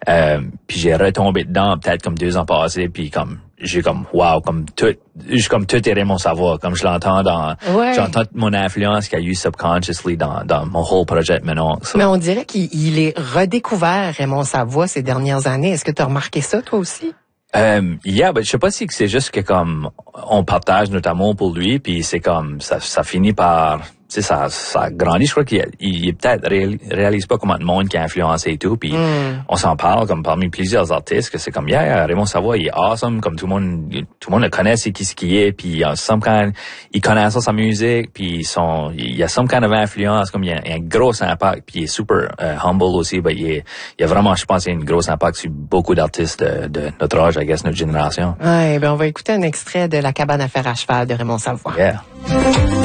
Puis j'ai retombé dedans peut-être comme 2 ans passés, puis comme j'ai comme wow, comme tout est Raymond Savoie, comme je l'entends j'entends mon influence qu'il y a eu subconsciously dans mon whole projet maintenant. Mais on dirait qu'il est redécouvert, Raymond Savoie, ces dernières années. Est-ce que tu as remarqué ça toi aussi? Je sais pas si c'est juste que comme on partage notre amour pour lui, puis c'est comme ça finit par, tu sais, ça grandit. Je crois qu'il est peut-être réalise pas comment le monde qui a influencé et tout, puis on s'en parle comme parmi plusieurs artistes que c'est comme Raymond Savoie, il est awesome, comme tout le monde le connaît, c'est qui ce qui est, puis il connaît sa musique, puis il y a some kind of influence, comme il y a un gros impact, puis il est super humble aussi, il y a vraiment, je pense, il y a une grosse impact sur beaucoup d'artistes de notre âge, I guess, notre génération. Ouais, on va écouter un extrait de La cabane à fer à cheval de Raymond Savoie. Yeah.